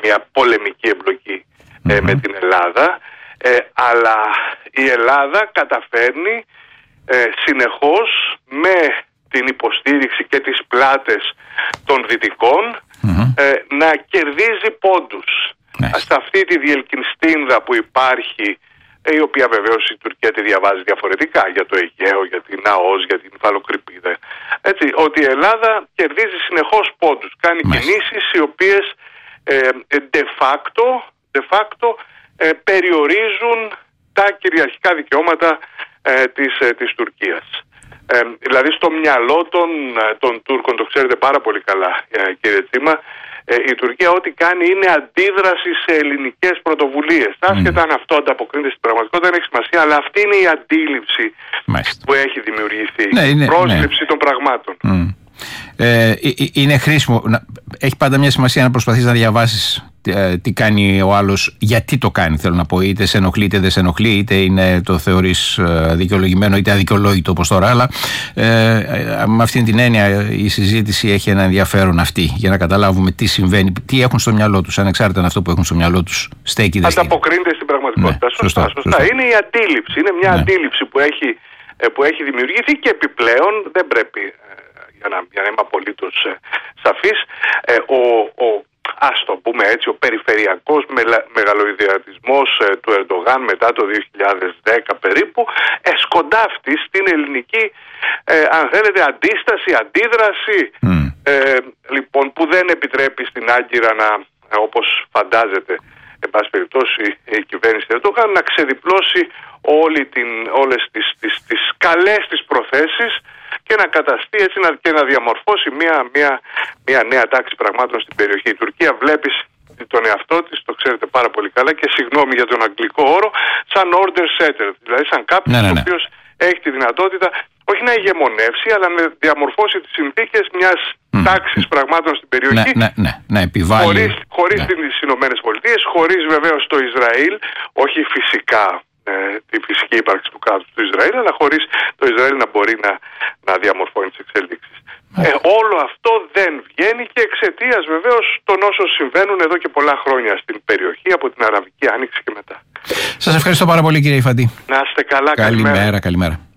μια πολεμική εμπλοκή με την Ελλάδα, αλλά η Ελλάδα καταφέρνει συνεχώς με την υποστήριξη και τις πλάτες των Δυτικών να κερδίζει πόντους. Σε αυτή τη διελκυνστίνδα που υπάρχει, η οποία βεβαίως η Τουρκία τη διαβάζει διαφορετικά για το Αιγαίο, για την ΑΟΣ, για την Υφαλοκρηπίδα. Έτσι, ότι η Ελλάδα κερδίζει συνεχώς πόντους, κάνει κινήσεις οι οποίες de facto περιορίζουν τα κυριαρχικά δικαιώματα της Τουρκίας. Δηλαδή στο μυαλό των Τούρκων, το ξέρετε πάρα πολύ καλά κύριε Τσίμα, η Τουρκία ό,τι κάνει είναι αντίδραση σε ελληνικές πρωτοβουλίες. Άσχετα αν αυτό ανταποκρίνεται στην πραγματικότητα δεν έχει σημασία, αλλά αυτή είναι η αντίληψη που έχει δημιουργηθεί. Η πρόσληψη των πραγμάτων. Είναι χρήσιμο, έχει πάντα μια σημασία να προσπαθείς να διαβάσεις τι κάνει ο άλλος, γιατί το κάνει, θέλω να πω, είτε σε ενοχλεί είτε δεν σε ενοχλεί, είτε το θεωρείς δικαιολογημένο είτε αδικαιολόγητο όπως τώρα, αλλά με αυτήν την έννοια η συζήτηση έχει ένα ενδιαφέρον αυτή, για να καταλάβουμε τι συμβαίνει, τι έχουν στο μυαλό τους, ανεξάρτητα αν αυτό που έχουν στο μυαλό τους στέκει δεν στέκει. Ανταποκρίνεται στην πραγματικότητα. Σωστά. Είναι η αντίληψη, είναι μια αντίληψη που έχει δημιουργηθεί και επιπλέον δεν πρέπει, για να είμαι απολύτως σαφής, ας το πούμε έτσι, ο περιφερειακός μεγαλοειδεατισμός του Ερντογάν μετά το 2010 περίπου σκοντάφτει στην ελληνική αν θέλετε αντίδραση λοιπόν, που δεν επιτρέπει στην Άγκυρα να, όπως φαντάζεται εν πάση περιπτώσει η κυβέρνηση Ερντογάν, να ξεδιπλώσει όλες τις καλές της προθέσεις και να καταστεί έτσι και να διαμορφώσει μια νέα τάξη πραγμάτων στην περιοχή. Η Τουρκία βλέπει τον εαυτό της, το ξέρετε πάρα πολύ καλά, και συγγνώμη για τον αγγλικό όρο, σαν order setter, δηλαδή σαν κάποιος ο οποίος έχει τη δυνατότητα όχι να ηγεμονεύσει, αλλά να διαμορφώσει τις συνθήκες μιας τάξης πραγμάτων στην περιοχή, να επιβάλλει χωρίς τις Ηνωμένες Πολιτείες, χωρίς βεβαίως το Ισραήλ, όχι φυσικά τη φυσική ύπαρξη του κράτους του Ισραήλ, αλλά χωρίς το Ισραήλ να μπορεί να διαμορφώνει τις εξελίξεις. Όλο αυτό δεν βγαίνει και εξαιτίας βεβαίως των όσων συμβαίνουν εδώ και πολλά χρόνια στην περιοχή, από την Αραβική Άνοιξη και μετά. Σας ευχαριστώ πάρα πολύ κύριε Ιφαντή. Να είστε καλά. Καλημέρα.